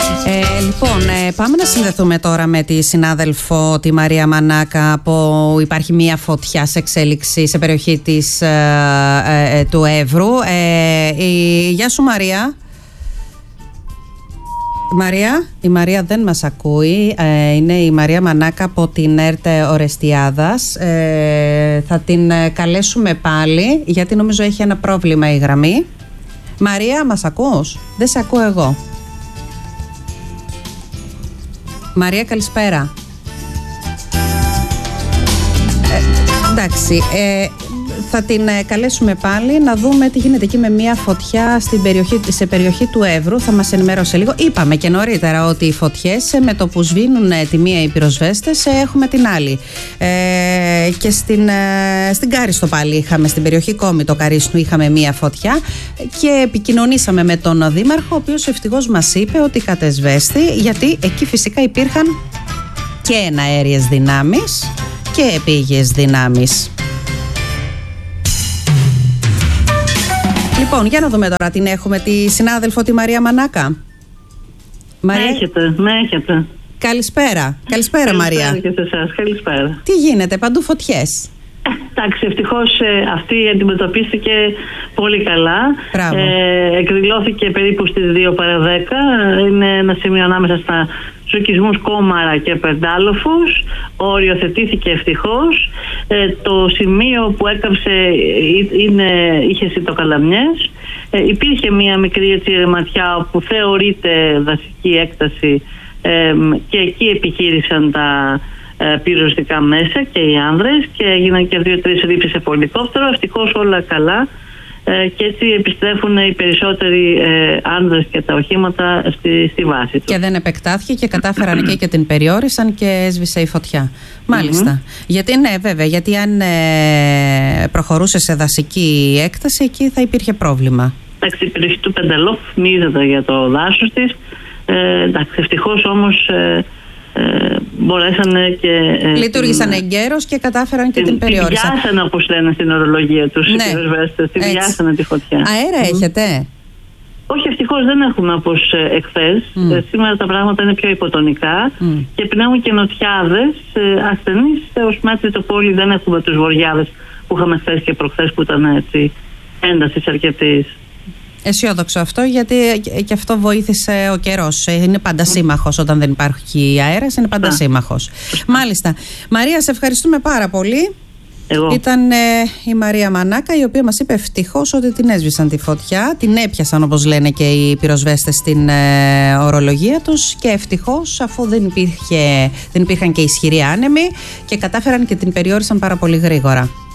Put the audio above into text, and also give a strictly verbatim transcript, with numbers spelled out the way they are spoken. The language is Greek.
Ε, λοιπόν, ε, πάμε να συνδεθούμε τώρα με τη συνάδελφο τη Μαρία Μανάκα, που υπάρχει μία φωτιά σε εξέλιξη σε περιοχή της, ε, ε, του Εύρου. Ε, η, γεια σου Μαρία. Μαρία, η Μαρία δεν μας ακούει. Ε, είναι η Μαρία Μανάκα από την ΕΡΤ Ορεστιάδας. Ε, θα την καλέσουμε πάλι, γιατί νομίζω έχει ένα πρόβλημα η γραμμή. Μαρία, μας ακούς? Δεν σε ακούω εγώ. Μαρία, καλησπέρα. Ε, εντάξει, ε, θα την καλέσουμε πάλι να δούμε τι γίνεται εκεί με μια φωτιά στην περιοχή, σε περιοχή του Εύρου. Θα μας ενημερώσει λίγο. Είπαμε και νωρίτερα ότι οι φωτιές με το που σβήνουν τη μία οι πυροσβέστες έχουμε την άλλη. Ε, και στην, στην Κάριστο πάλι είχαμε, στην περιοχή Κόμη το Καρίσνου είχαμε μια φωτιά και επικοινωνήσαμε με τον Δήμαρχο, ο οποίος ευτυχώς μας είπε ότι κατεσβέστη, γιατί εκεί φυσικά υπήρχαν και εναέριες δυνάμεις και επίγειες δυνάμεις. Λοιπόν, για να δούμε τώρα την έχουμε, τη συνάδελφο τη Μαρία Μανάκα. Μαρία... Με έχετε, με έχετε. Καλησπέρα, καλησπέρα Μαρία. Καλησπέρα και σε εσάς, καλησπέρα. Τι γίνεται, παντού φωτιές? Εντάξει, ευτυχώς ε, αυτή αντιμετωπίστηκε πολύ καλά. Ε, εκδηλώθηκε περίπου στις δύο παρά δέκα. Είναι ένα σημείο ανάμεσα στα Ζουκισμούς Κόμαρα και Πεντάλοφους. Οριοθετήθηκε ευτυχώς. Ε, το σημείο που έκαψε είναι, είχε σιτοκαλαμιές. Ε, υπήρχε μία μικρή έτσι, ρεματιά όπου θεωρείται δασική έκταση ε, και εκεί επιχείρησαν τα πυροσβεστικά μέσα και οι άνδρες και έγιναν και δύο-τρεις ρήψεις σε πολυκόπτερο. Ευτυχώς όλα καλά ε, και έτσι επιστρέφουν οι περισσότεροι ε, άνδρες και τα οχήματα στη, στη βάση τους. Και δεν επεκτάθηκε και κατάφεραν και, και την περιόρισαν και έσβησε η φωτιά. Μάλιστα. Mm-hmm. Γιατί ναι, βέβαια, γιατί αν ε, προχωρούσε σε δασική έκταση, εκεί θα υπήρχε πρόβλημα. Εντάξει, η περιοχή του Πενταλόφ μίζεται για το δάσος της. Ε, εντάξει, ευτυχώς όμως ε, Ε, μπορέσανε και ε, λειτουργήσαν εγκαίρως και κατάφεραν και την, την περιόρισαν. Την βιάσανε, όπως λένε στην ορολογία τους, ναι. οι πυροσβέστες, την βιάσανε τη φωτιά. Αέρα mm. έχετε? Όχι, ευτυχώς δεν έχουμε όπως ε, εχθές. Mm. Ε, σήμερα τα πράγματα είναι πιο υποτονικά mm. και πνέουν και νοτιάδες ε, ασθενείς. Ως μέτρη το πόλη δεν έχουμε τους βοριάδες που είχαμε χθες και προχθές, που ήταν έτσι έντασης αρκετής. Αισιόδοξο αυτό, γιατί και αυτό βοήθησε ο καιρός. Είναι πάντα σύμμαχος όταν δεν υπάρχει αέρας, είναι πάντα σύμμαχος. Μάλιστα. Μαρία, σε ευχαριστούμε πάρα πολύ. Εγώ. Ήταν ε, η Μαρία Μανάκα, η οποία μας είπε ευτυχώς ότι την έσβησαν τη φωτιά, την έπιασαν όπως λένε και οι πυροσβέστες στην ε, ορολογία τους, και ευτυχώς, αφού δεν, υπήρχε, δεν υπήρχαν και ισχυροί άνεμοι, και κατάφεραν και την περιόρισαν πάρα πολύ γρήγορα.